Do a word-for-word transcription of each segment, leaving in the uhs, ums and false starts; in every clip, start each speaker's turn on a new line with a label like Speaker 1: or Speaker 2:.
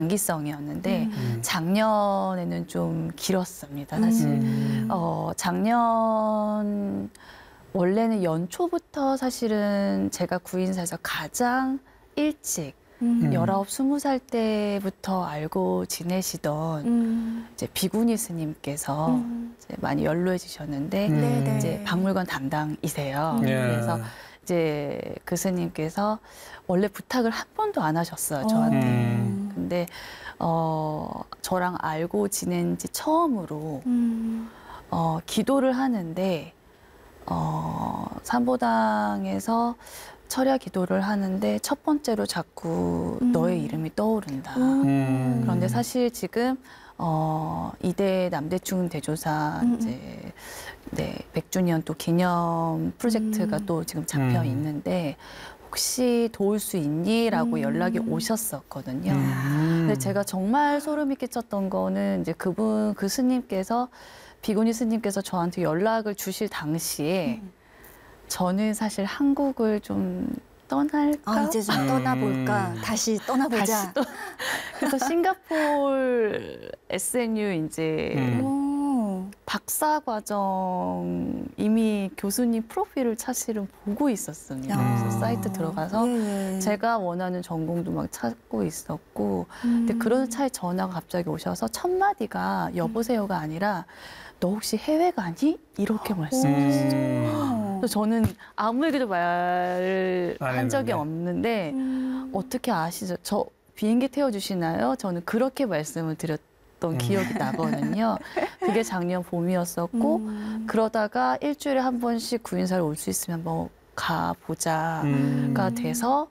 Speaker 1: 단기성이었는데
Speaker 2: 음.
Speaker 1: 작년에는 좀 길었습니다. 사실
Speaker 2: 음.
Speaker 1: 어, 작년 원래는 연초부터 사실은 제가 구인사에서 가장 일찍
Speaker 3: 음.
Speaker 1: 열아홉, 스무 살 때부터 알고 지내시던
Speaker 3: 음.
Speaker 1: 이제 비구니 스님께서
Speaker 3: 음.
Speaker 1: 이제 많이 연로해 주셨는데
Speaker 2: 음.
Speaker 3: 네네.
Speaker 1: 이제 박물관 담당이세요.
Speaker 3: 음.
Speaker 2: 예.
Speaker 1: 그래서 이제 그 스님께서 원래 부탁을 한 번도 안 하셨어요, 저한테.
Speaker 2: 음.
Speaker 1: 근데 어, 저랑 알고 지낸 지 처음으로
Speaker 3: 음.
Speaker 1: 어, 기도를 하는데 어, 삼보당에서 철야 기도를 하는데 첫 번째로 자꾸
Speaker 3: 음.
Speaker 1: 너의 이름이 떠오른다.
Speaker 2: 음.
Speaker 1: 그런데 사실 지금 어, 이대 남대충 대조사
Speaker 3: 음.
Speaker 1: 이제 네, 백 주년 또 기념 프로젝트가
Speaker 3: 음.
Speaker 1: 또 지금 잡혀
Speaker 2: 음.
Speaker 1: 있는데 혹시 도울 수 있니? 라고
Speaker 3: 음.
Speaker 1: 연락이 오셨었거든요.
Speaker 2: 음.
Speaker 1: 근데 제가 정말 소름이 끼쳤던 거는 이제 그분 그 스님께서 비구니 스님께서 저한테 연락을 주실 당시에
Speaker 3: 음.
Speaker 1: 저는 사실 한국을 좀 떠날까?
Speaker 3: 아, 이제 좀
Speaker 2: 음.
Speaker 3: 떠나볼까? 다시 떠나보자.
Speaker 1: 다시 또 그래서 싱가포르 에스엔유 이제
Speaker 2: 음.
Speaker 3: 오.
Speaker 1: 박사 과정 이미 교수님 프로필을 사실은 보고 있었습니다.
Speaker 3: 야.
Speaker 1: 그래서 사이트 들어가서
Speaker 3: 예, 예.
Speaker 1: 제가 원하는 전공도 막 찾고 있었고
Speaker 3: 음.
Speaker 1: 근데 그런 차에 전화가 갑자기 오셔서 첫 마디가 여보세요가 아니라 너 혹시 해외 가니? 이렇게 말씀하셨어요.
Speaker 2: 음.
Speaker 1: 그래서 저는 아무 얘기도 말을
Speaker 2: 안
Speaker 1: 한 적이
Speaker 2: 했는데.
Speaker 1: 없는데
Speaker 3: 음.
Speaker 1: 어떻게 아시죠? 저 비행기 태워주시나요? 저는 그렇게 말씀을 드렸던
Speaker 2: 음.
Speaker 1: 기억이 나거든요. 그게 작년 봄이었었고
Speaker 3: 음.
Speaker 1: 그러다가 일주일에 한 번씩 구인사를 올 수 있으면 한번 가보자가
Speaker 2: 음.
Speaker 1: 돼서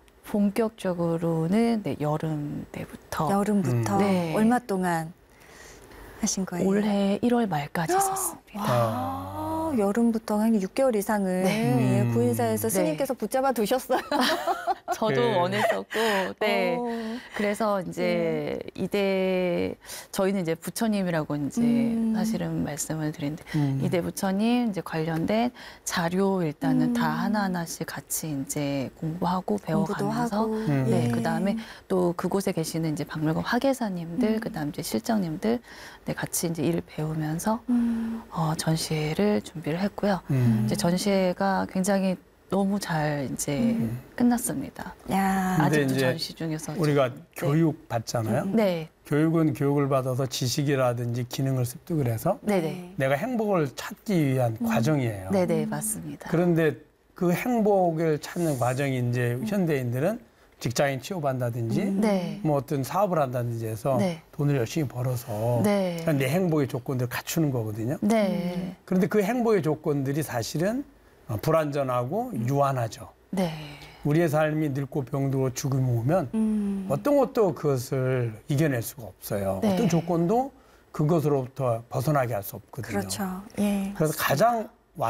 Speaker 1: 본격적으로는 네, 여름 때부터
Speaker 3: 여름부터
Speaker 1: 음. 네.
Speaker 3: 얼마 동안 하신 거예요?
Speaker 1: 올해 일월 말까지 썼습니다.
Speaker 3: 와, 여름부터 한 육 개월 이상을
Speaker 1: 네.
Speaker 3: 예,
Speaker 2: 음.
Speaker 3: 구인사에서
Speaker 1: 네.
Speaker 3: 스님께서 붙잡아 두셨어요.
Speaker 1: 저도
Speaker 2: 네.
Speaker 1: 원했었고, 네.
Speaker 3: 어.
Speaker 1: 그래서 이제 이대 저희는 이제 부처님이라고 이제
Speaker 3: 음.
Speaker 1: 사실은 말씀을 드리는데
Speaker 2: 음.
Speaker 1: 이대 부처님 이제 관련된 자료 일단은
Speaker 3: 음.
Speaker 1: 다 하나 하나씩 같이 이제 공부하고
Speaker 3: 공부도
Speaker 1: 배워가면서
Speaker 3: 하고.
Speaker 2: 음.
Speaker 1: 네,
Speaker 3: 예.
Speaker 1: 그 다음에 또 그곳에 계시는 이제 박물관 화계사님들,
Speaker 3: 음.
Speaker 1: 그 다음 이제 실장님들, 네, 같이 이제 일을 배우면서
Speaker 3: 음.
Speaker 1: 어, 전시회를 준비를 했고요.
Speaker 2: 음.
Speaker 1: 이제 전시회가 굉장히 너무 잘 이제
Speaker 3: 음.
Speaker 1: 끝났습니다.
Speaker 3: 야.
Speaker 2: 근데
Speaker 1: 아직도
Speaker 2: 이제
Speaker 1: 전시 중에서
Speaker 2: 우리가 교육 받잖아요.
Speaker 3: 음.
Speaker 1: 네,
Speaker 2: 교육은 교육을 받아서 지식이라든지 기능을 습득을 해서
Speaker 1: 네, 네,
Speaker 2: 내가 행복을 찾기 위한
Speaker 3: 음.
Speaker 2: 과정이에요.
Speaker 1: 네, 네, 맞습니다.
Speaker 2: 그런데 그 행복을 찾는 과정이 이제 현대인들은 직장인 취업한다든지
Speaker 3: 음.
Speaker 1: 네,
Speaker 2: 뭐 어떤 사업을 한다든지 해서
Speaker 1: 네.
Speaker 2: 돈을 열심히 벌어서
Speaker 1: 네,
Speaker 2: 내 행복의 조건들을 갖추는 거거든요.
Speaker 1: 네,
Speaker 2: 그런데 그 행복의 조건들이 사실은 어, 불완전하고 유한하죠.
Speaker 1: 네,
Speaker 2: 우리의 삶이 늙고 병들고 죽음이 오면
Speaker 3: 음.
Speaker 2: 어떤 것도 그것을 이겨낼 수가 없어요.
Speaker 1: 네.
Speaker 2: 어떤 조건도 그것으로부터 벗어나게 할 수 없거든요.
Speaker 3: 그렇죠. 예.
Speaker 2: 그래서 가장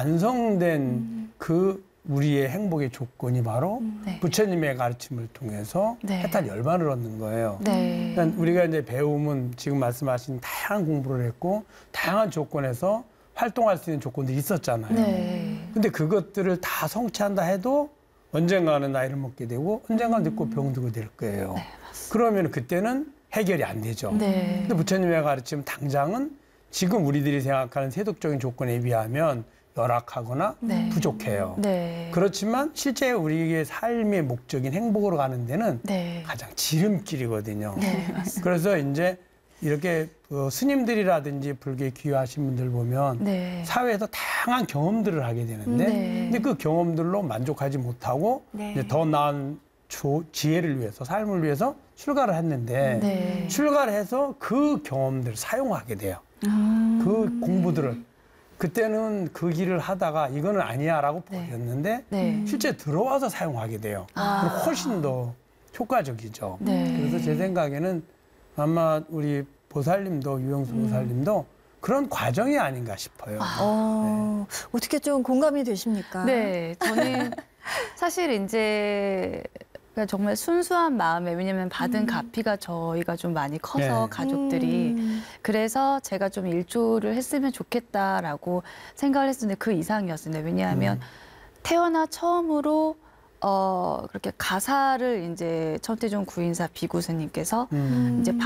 Speaker 2: 완성된
Speaker 3: 음.
Speaker 2: 그 우리의 행복의 조건이 바로
Speaker 3: 음.
Speaker 1: 네.
Speaker 2: 부처님의 가르침을 통해서
Speaker 1: 네.
Speaker 2: 해탈 열반을 얻는 거예요.
Speaker 1: 네,
Speaker 2: 그러니까 우리가 이제 배움은 지금 말씀하신 다양한 공부를 했고 다양한 조건에서 활동할 수 있는 조건들이 있었잖아요.
Speaker 1: 네,
Speaker 2: 근데 그것들을 다 성취한다 해도 언젠가는 나이를 먹게 되고 언젠가는 늙고 병들고 될 거예요.
Speaker 1: 네,
Speaker 2: 그러면 그때는 해결이 안 되죠.
Speaker 1: 네,
Speaker 2: 근데 부처님의 가르침 당장은 지금 우리들이 생각하는 세속적인 조건에 비하면 열악하거나
Speaker 1: 네.
Speaker 2: 부족해요.
Speaker 1: 네,
Speaker 2: 그렇지만 실제 우리의 삶의 목적인 행복으로 가는 데는
Speaker 1: 네,
Speaker 2: 가장 지름길이거든요.
Speaker 1: 네, 맞습니다.
Speaker 2: 그래서 이제 이렇게 그 스님들이라든지 불교에 귀화하신 분들 보면
Speaker 1: 네,
Speaker 2: 사회에서 다양한 경험들을 하게 되는데
Speaker 1: 네.
Speaker 2: 근데 그 경험들로 만족하지 못하고
Speaker 3: 네.
Speaker 2: 이제 더 나은 조, 지혜를 위해서 삶을 위해서 출가를 했는데
Speaker 1: 네.
Speaker 2: 출가를 해서 그 경험들을 사용하게 돼요.
Speaker 3: 음.
Speaker 2: 그 공부들을 그때는 그 길을 하다가 이거는 아니야라고
Speaker 1: 네.
Speaker 2: 버렸는데
Speaker 1: 네.
Speaker 2: 실제 들어와서 사용하게 돼요.
Speaker 1: 아.
Speaker 2: 그럼 훨씬 더 효과적이죠.
Speaker 1: 네.
Speaker 2: 그래서 제 생각에는 아마 우리 보살님도 유영수
Speaker 1: 음.
Speaker 2: 보살님도 그런 과정이 아닌가 싶어요.
Speaker 3: 어, 어떻게 좀 공감이 되십니까?
Speaker 1: 네, 저는 사실 이제 그러니까 정말 순수한 마음에 왜냐면 받은
Speaker 3: 음.
Speaker 1: 가피가 저희가 좀 많이 커서
Speaker 2: 네.
Speaker 1: 가족들이
Speaker 3: 음.
Speaker 1: 그래서 제가 좀 일조를 했으면 좋겠다라고 생각을 했었는데 그 이상이었습니다. 왜냐하면
Speaker 2: 음.
Speaker 1: 태어나 처음으로 어, 그렇게 가사를 이제 천태종 구인사 비구스님께서
Speaker 2: 음.
Speaker 1: 이제